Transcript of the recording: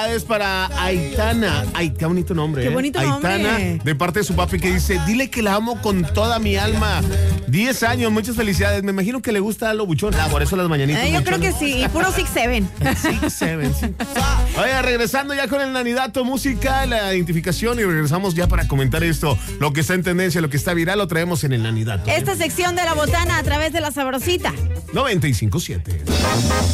Es para Aitana. Ay, qué bonito nombre. Qué bonito nombre. Aitana, de parte de su papi, que dice: dile que la amo con toda mi alma. 10 años, muchas felicidades. Me imagino que le gusta lo buchón. Por eso las mañanitas. Yo creo que sí, y puro 6-7. 6-7, sí. Oye, regresando ya con el Nanidato Música, la identificación, y regresamos ya para comentar esto. Lo que está en tendencia, lo que está viral, lo traemos en el Nanidato. Esta sección de la botana a través de la Sabrosita. 95.7.